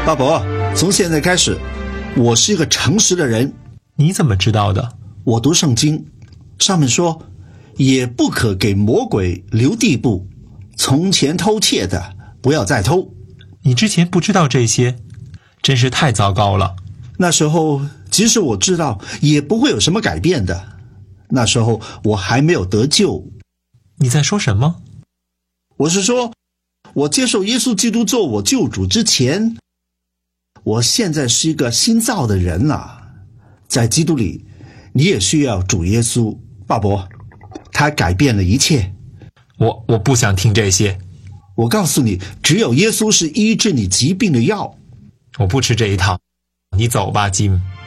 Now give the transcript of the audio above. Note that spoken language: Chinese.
巴伯，从现在开始，我是一个诚实的人。 你怎么知道的？ 我读圣经，上面说，也不可给魔鬼留地步。从前偷窃的，不要再偷。 你之前不知道这些，真是太糟糕了。 那时候，即使我知道，也不会有什么改变的。那时候我还没有得救。 你在说什么？ 我是说，我接受耶稣基督做我救主之前，我现在是一个新造的人了。在基督里，你也需要主耶稣。巴伯，他改变了一切。 我不想听这些。 我告诉你，只有耶稣是医治你疾病的药。 我不吃这一套。你走吧，金。